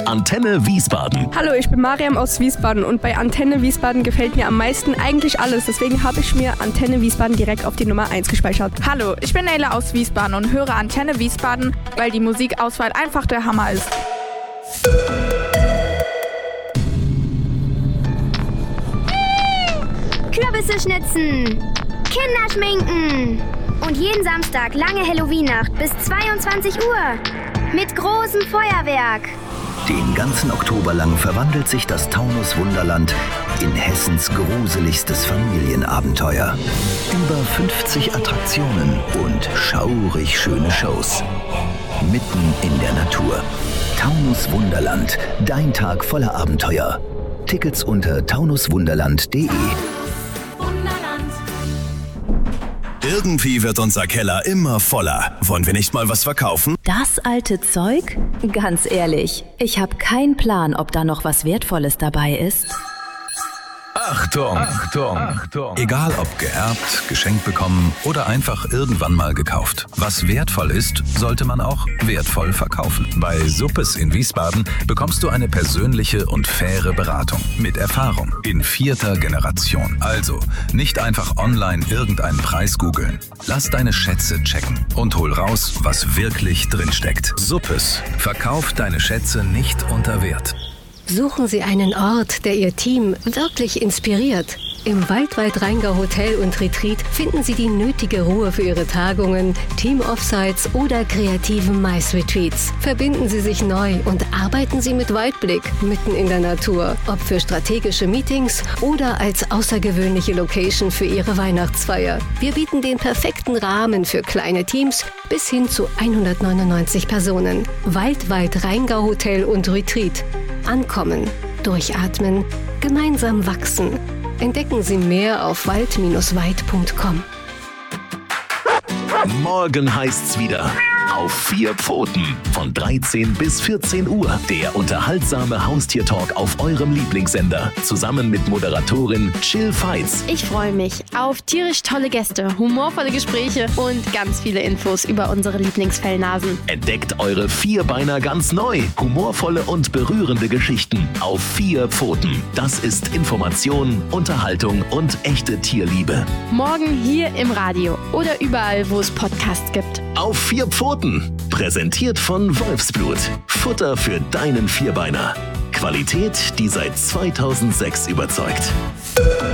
Antenne Wiesbaden. Hallo, ich bin Mariam aus Wiesbaden und bei Antenne Wiesbaden gefällt mir am meisten eigentlich alles. Deswegen habe ich mir Antenne Wiesbaden direkt auf die Nummer 1 gespeichert. Hallo, ich bin Nele aus Wiesbaden und höre Antenne Wiesbaden, weil die Musikauswahl einfach der Hammer ist. Kürbisse schnitzen, Kinder schminken und jeden Samstag lange Halloween-Nacht bis 22 Uhr mit großem Feuerwerk. Den ganzen Oktober lang verwandelt sich das Taunus Wunderland in Hessens gruseligstes Familienabenteuer. Über 50 Attraktionen und schaurig schöne Shows. Mitten in der Natur. Taunus Wunderland, dein Tag voller Abenteuer. Tickets unter taunuswunderland.de. Irgendwie wird unser Keller immer voller. Wollen wir nicht mal was verkaufen? Das alte Zeug? Ganz ehrlich, ich habe keinen Plan, ob da noch was Wertvolles dabei ist. Achtung, Achtung, Achtung. Egal ob geerbt, geschenkt bekommen oder einfach irgendwann mal gekauft. Was wertvoll ist, sollte man auch wertvoll verkaufen. Bei Suppes in Wiesbaden bekommst du eine persönliche und faire Beratung mit Erfahrung in 4. Generation. Also nicht einfach online irgendeinen Preis googeln. Lass deine Schätze checken und hol raus, was wirklich drinsteckt. Suppes. Verkauf deine Schätze nicht unter Wert. Suchen Sie einen Ort, der Ihr Team wirklich inspiriert. Im Waldwald-Rheingau Hotel und Retreat finden Sie die nötige Ruhe für Ihre Tagungen, Team-Offsites oder kreativen Mais-Retreats. Verbinden Sie sich neu und arbeiten Sie mit Weitblick mitten in der Natur. Ob für strategische Meetings oder als außergewöhnliche Location für Ihre Weihnachtsfeier. Wir bieten den perfekten Rahmen für kleine Teams bis hin zu 199 Personen. Waldwald-Rheingau Hotel und Retreat. Ankommen, durchatmen, gemeinsam wachsen. Entdecken Sie mehr auf wald-weit.com. Morgen heißt's wieder. Auf 4 Pfoten von 13 bis 14 Uhr. Der unterhaltsame Haustiertalk auf eurem Lieblingssender. Zusammen mit Moderatorin Chill Fights. Ich freue mich auf tierisch tolle Gäste, humorvolle Gespräche und ganz viele Infos über unsere Lieblingsfellnasen. Entdeckt eure Vierbeiner ganz neu. Humorvolle und berührende Geschichten auf 4 Pfoten. Das ist Information, Unterhaltung und echte Tierliebe. Morgen hier im Radio oder überall, wo es Podcasts gibt. Auf 4 Pfoten. Präsentiert von Wolfsblut. Futter für deinen Vierbeiner. Qualität, die seit 2006 überzeugt.